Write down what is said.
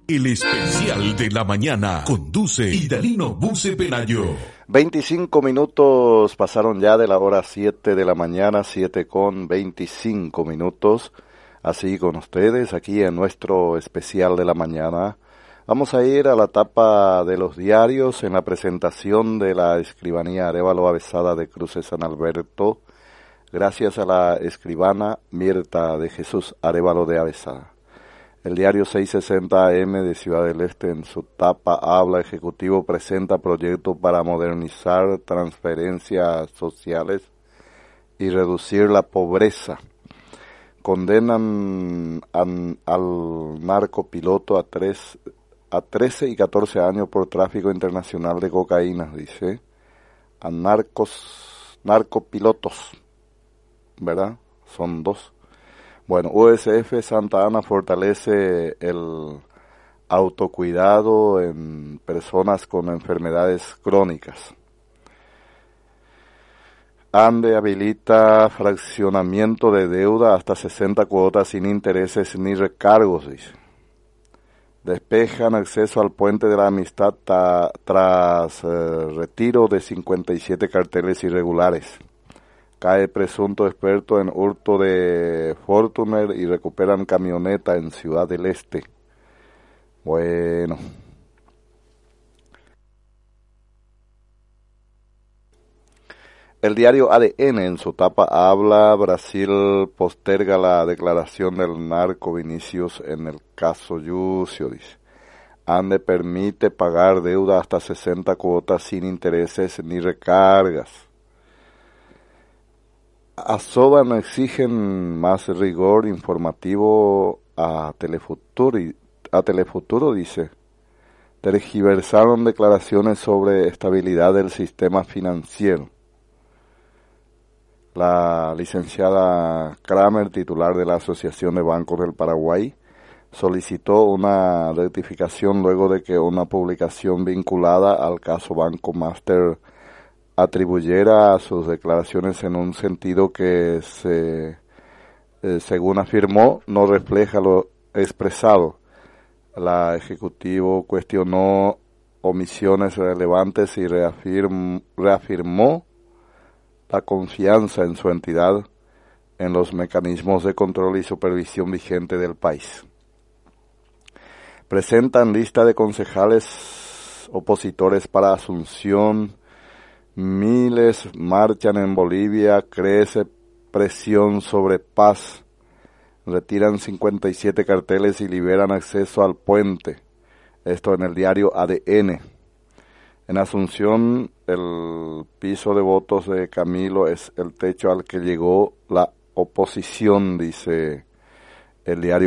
El especial de la mañana conduce Idalino Buse Pelayo. 25 minutos pasaron ya de la hora 7 de la mañana, 7:25. Así con ustedes aquí en nuestro especial de la mañana. Vamos a ir a la tapa de los diarios en la presentación de la escribanía Arévalo Avesada de Cruces San Alberto, gracias a la escribana Mirta de Jesús Arévalo de Avesada. El diario 660 AM de Ciudad del Este en su tapa habla: Ejecutivo presenta proyecto para modernizar transferencias sociales y reducir la pobreza. Condenan al narcopiloto a 13 y 14 años por tráfico internacional de cocaína, dice. A narcopilotos, ¿verdad? Son dos. Bueno, USF Santa Ana fortalece el autocuidado en personas con enfermedades crónicas. ANDE habilita fraccionamiento de deuda hasta 60 cuotas sin intereses ni recargos, dice. Despejan acceso al puente de la Amistad tras retiro de 57 carteles irregulares. Cae presunto experto en hurto de Fortuner y recuperan camioneta en Ciudad del Este. Bueno. El diario ADN en su tapa habla: Brasil posterga la declaración del narco Vinicius en el caso Yucio, dice. ANDE permite pagar deuda hasta 60 cuotas sin intereses ni recargas. Asoban exigen más rigor informativo a Telefuturo, dice. Tergiversaron declaraciones sobre estabilidad del sistema financiero. La licenciada Kramer, titular de la Asociación de Bancos del Paraguay, solicitó una rectificación luego de que una publicación vinculada al caso Banco Master atribuyera a sus declaraciones en un sentido que según afirmó, no refleja lo expresado. La Ejecutivo cuestionó omisiones relevantes y reafirmó la confianza en su entidad en los mecanismos de control y supervisión vigente del país. Presentan lista de concejales opositores para Asunción. Miles marchan en Bolivia, crece presión sobre paz. Retiran 57 carteles y liberan acceso al puente. Esto en el diario ADN. En Asunción, el piso de votos de Camilo es el techo al que llegó la oposición, dice el diario